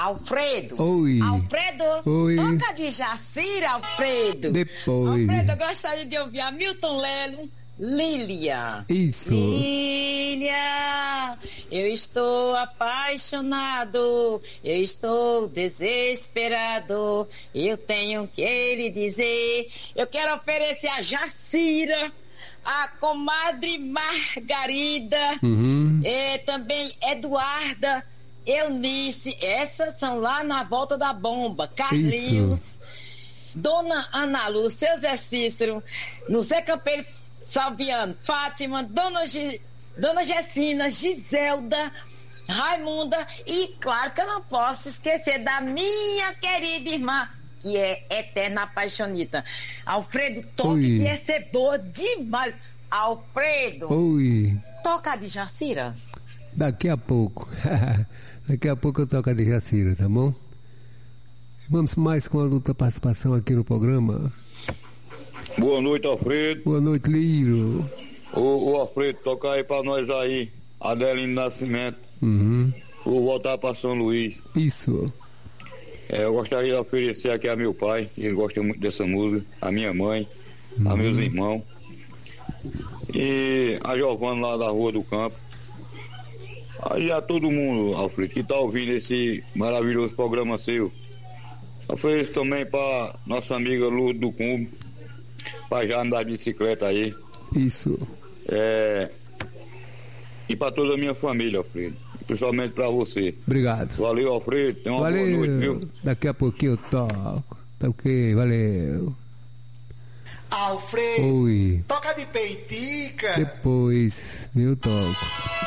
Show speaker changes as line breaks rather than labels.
Alfredo.
Oi.
Alfredo.
Oi.
Toca de Jacira, Alfredo.
Depois.
Alfredo, eu gostaria de ouvir a Milton Lelo. Lília.
Isso.
Lília, eu estou apaixonado, eu estou desesperado, eu tenho que lhe dizer, eu quero oferecer a Jacira, a comadre Margarida, também Eduarda, Eunice, essas são lá na volta da bomba, Carlinhos,
Isso.
Dona Ana Lúcia, seu Zé Cícero, no Zé Campeiro Salviano, Fátima, Dona Gessina, Giselda, Raimunda e claro que eu não posso esquecer da minha querida irmã, que é eterna apaixonita. Alfredo, toca que ia ser boa demais. Alfredo,
Oi.
toca de Jacira.
Daqui a pouco. Daqui a pouco eu toco a de Jacira, tá bom? Vamos mais com a outra participação aqui no programa.
Boa noite, Alfredo.
Boa noite, Liro.
Ô Alfredo, toca aí pra nós aí, Adelino Nascimento. Vou voltar pra São Luís.
Isso.
Eu gostaria de oferecer aqui a meu pai, ele gosta muito dessa música, a minha mãe, a meus irmãos. E a Giovana lá da Rua do Campo. Aí a todo mundo, Alfredo, que tá ouvindo esse maravilhoso programa seu. Ofereço também pra nossa amiga Lourdes do Cumbo, pra já andar de bicicleta aí.
Isso.
E pra toda a minha família, Alfredo. Principalmente pra você.
Obrigado.
Valeu, Alfredo. Tenha uma
Valeu.
boa noite, viu?
Daqui a pouquinho eu toco. Tá ok? Valeu.
Alfredo.
Oi.
Toca de peitica.
Depois eu toco.